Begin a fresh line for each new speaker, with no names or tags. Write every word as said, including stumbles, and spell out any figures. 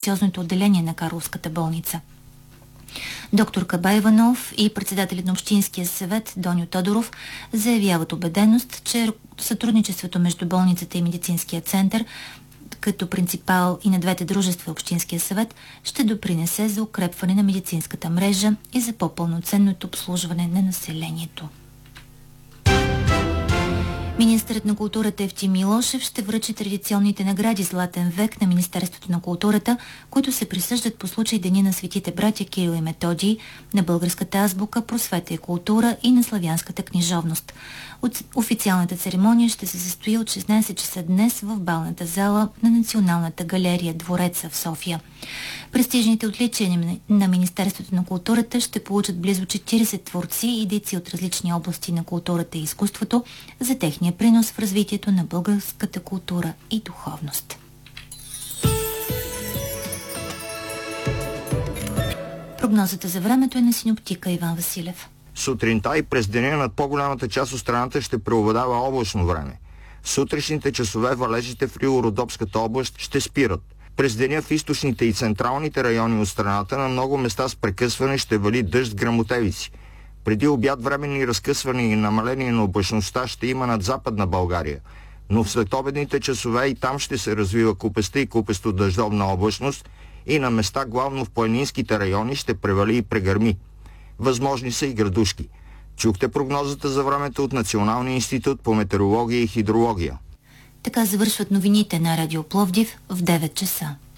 инфекциозното отделение на Карловската болница. Доктор Каба Иванов и председателят на Общинския съвет Доню Тодоров заявяват убеденост, че сътрудничеството между болницата и медицинския център като принципал и на двете дружества Общинския съвет ще допринесе за укрепване на медицинската мрежа и за по-пълноценното обслужване на населението. Министърът на културата Евтим Милошев ще връчи традиционните награди Златен век на Министерството на културата, които се присъждат по случай Деня на светите братя Кирил и Методий, на българската азбука, просвета и култура и на славянската книжовност. От официалната церемония ще се състои от шестнайсет часа днес в балната зала на Националната галерия Двореца в София. Престижните отличия на Министерството на културата ще получат близо четирийсет творци и дейци от различни области на културата и изкуството за техния принос в развитието на българската култура и духовност. Прогнозата за времето е на синоптика Иван Василев.
Сутринта и през деня над по-голямата част от страната ще преобладава облачно време. В сутрешните часове валежите в Рило-Родопската област ще спират. През деня в източните и централните райони от страната на много места с прекъсване ще вали дъжд гръмотевици. Преди обяд временни разкъсване и намаление на облачността ще има над Западна България, но в следобедните часове и там ще се развива купеста и купесто дъждовна облачност и на места главно в планинските райони ще превали и прегърми. Възможни са и градушки. Чухте прогнозата за времето от Националния институт по метеорология и хидрология.
Така завършват новините на Радио Пловдив в девет часа.